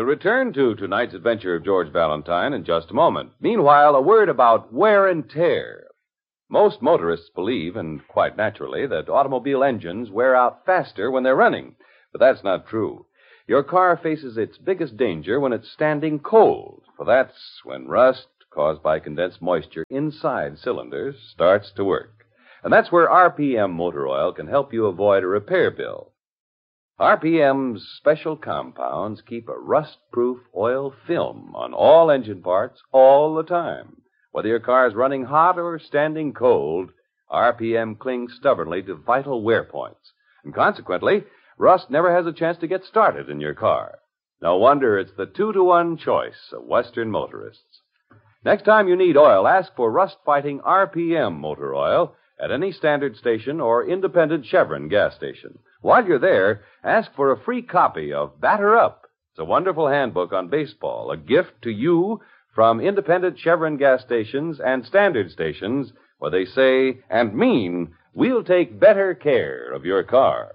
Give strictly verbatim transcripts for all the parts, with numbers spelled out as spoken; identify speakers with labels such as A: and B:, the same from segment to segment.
A: return to tonight's adventure of George Valentine in just a moment. Meanwhile, a word about wear and tear. Most motorists believe, and quite naturally, that automobile engines wear out faster when they're running. But that's not true. Your car faces its biggest danger when it's standing cold, for that's when rust, caused by condensed moisture inside cylinders, starts to work. And that's where R P M Motor Oil can help you avoid a repair bill. R P M's special compounds keep a rust-proof oil film on all engine parts all the time. Whether your car is running hot or standing cold, R P M clings stubbornly to vital wear points. And consequently, rust never has a chance to get started in your car. No wonder it's the two-to-one choice of Western motorists. Next time you need oil, ask for rust-fighting R P M Motor Oil at any standard station or independent Chevron gas station. While you're there, ask for a free copy of Batter Up. It's a wonderful handbook on baseball, a gift to you from independent Chevron gas stations and standard stations where they say and mean, we'll take better care of your car.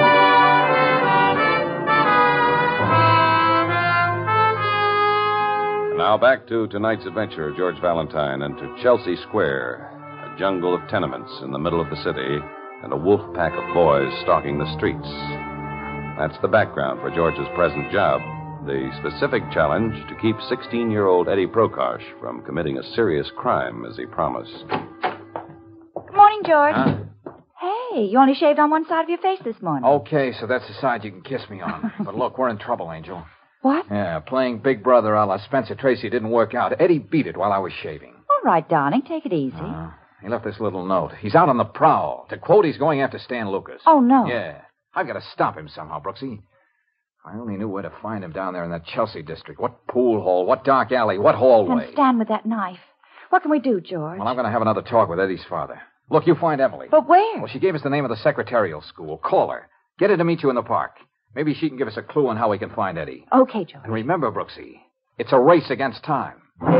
A: Now back to tonight's adventure of George Valentine and to Chelsea Square, a jungle of tenements in the middle of the city and a wolf pack of boys stalking the streets. That's the background for George's present job, the specific challenge to keep sixteen-year-old Eddie Prokosh from committing a serious crime as he promised.
B: Good morning, George.
C: Huh?
B: Hey, you only shaved on one side of your face this morning.
C: Okay, so that's the side you can kiss me on. But look, we're in trouble, Angel.
B: What?
C: Yeah, playing Big Brother a la Spencer Tracy didn't work out. Eddie beat it while I was shaving.
B: All right, darling, take it easy.
C: Uh, he left this little note. He's out on the prowl. To quote, he's going after Stan Lucas.
B: Oh, no.
C: Yeah. I've got to stop him somehow, Brooksy. If I only knew where to find him down there in that Chelsea district. What pool hall, what dark alley, what hallway.
B: And Stan with that knife. What can we do, George?
C: Well, I'm going to have another talk with Eddie's father. Look, you find Emily.
B: But where?
C: Well, she gave us the name of the secretarial school. Call her. Get her to meet you in the park. Maybe she can give us a clue on how we can find Eddie.
B: Okay, George.
C: And remember, Brooksy, it's a race against time.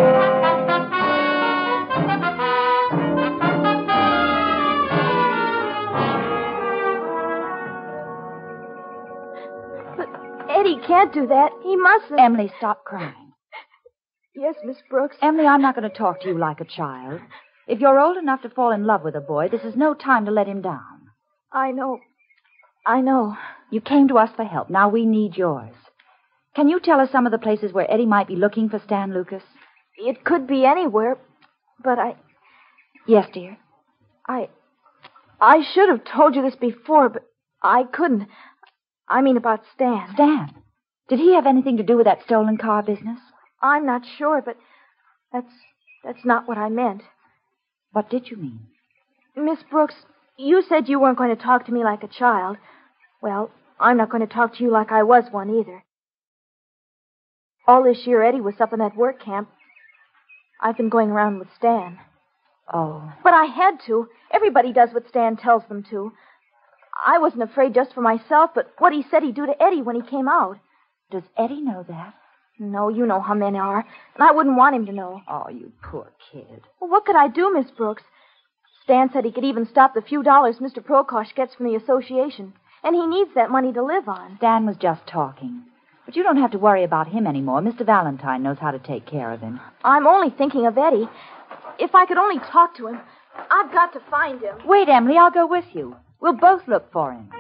D: But Eddie can't do that. He mustn't.
B: Emily, stop crying.
D: Yes, Miss Brooks.
B: Emily, I'm not going to talk to you like a child. If you're old enough to fall in love with a boy, this is no time to let him down.
D: I know. I know.
B: You came to us for help. Now we need yours. Can you tell us some of the places where Eddie might be looking for Stan Lucas?
D: It could be anywhere, but I...
B: Yes, dear?
D: I... I should have told you this before, but I couldn't. I mean about Stan.
B: Stan? Did he have anything to do with that stolen car business?
D: I'm not sure, but that's... that's not what I meant.
B: What did you mean?
D: Miss Brooks, you said you weren't going to talk to me like a child. Well, I'm not going to talk to you like I was one either. All this year, Eddie was up in that work camp. I've been going around with Stan.
B: Oh.
D: But I had to. Everybody does what Stan tells them to. I wasn't afraid just for myself, but what he said he'd do to Eddie when he came out.
B: Does Eddie know that?
D: No, you know how men are, and I wouldn't want him to know.
B: Oh, you poor kid.
D: Well, what could I do, Miss Brooks? Stan said he could even stop the few dollars Mister Prokosh gets from the association, and he needs that money to live on.
B: Stan was just talking. But you don't have to worry about him anymore. Mister Valentine knows how to take care of him.
D: I'm only thinking of Eddie. If I could only talk to him, I've got to find him.
B: Wait, Emily, I'll go with you. We'll both look for him.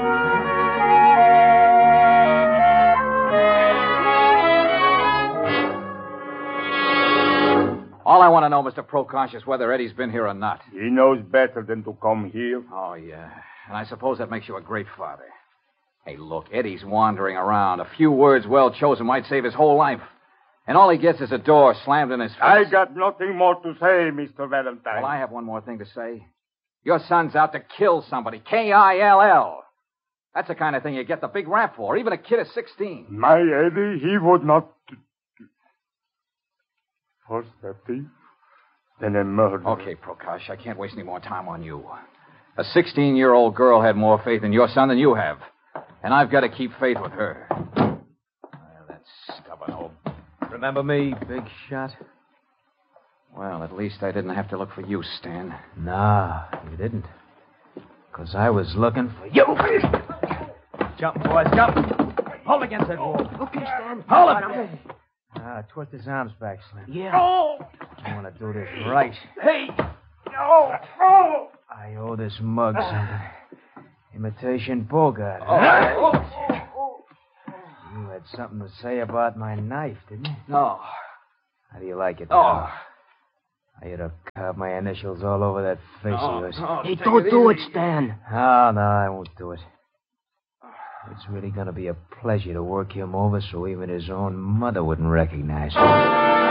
C: All I want to know, Mister Prokosh, is whether Eddie's been here or not.
E: He knows better than to come here.
C: Oh, yeah. And I suppose that makes you a great father. Hey, look, Eddie's wandering around. A few words well chosen might save his whole life. And all he gets is a door slammed in his face.
E: I got nothing more to say, Mister Valentine.
C: Well, I have one more thing to say. Your son's out to kill somebody. K I L L. That's the kind of thing you get the big rap for, even a kid of sixteen.
E: My Eddie, he would not... First a thief, then a murderer.
C: Okay, Prokosh, I can't waste any more time on you. A sixteen-year-old girl had more faith in your son than you have. And I've got to keep faith with her. Well, that stubborn old...
F: Remember me, big shot?
C: Well, at least I didn't have to look for you, Stan.
F: Nah, you didn't. Because I was looking for you. Jump, boys, jump. Hold against that wall.
G: Okay, Stan.
F: Hold
G: Got
F: it.
G: him.
F: Ah, twist his arms back, Slim.
G: Yeah.
F: I want to do this right.
G: Hey. No. Oh.
F: I owe this mug something. Imitation Bogart.
G: Oh.
F: Huh? You had something to say about my knife, didn't you?
G: No.
F: How do you like it?
G: Oh.
F: Now? I ought to carve my initials all over that face of yours.
G: Oh, hey, don't it do it, Stan.
F: Oh, no, I won't do it. It's really going to be a pleasure to work him over so even his own mother wouldn't recognize him.